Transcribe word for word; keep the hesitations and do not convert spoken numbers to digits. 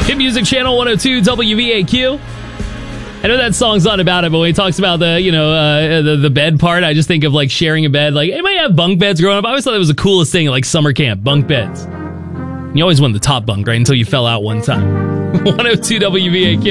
Hit Music Channel one oh two W V A Q. I know that song's not about it, but when he talks about the, you know, uh, the, the bed part, I just think of like sharing a bed. Like, anybody have bunk beds growing up? I always thought it was the coolest thing at like summer camp, bunk beds. You always won the top bunk, right? Until you fell out one time. one oh two W V A Q.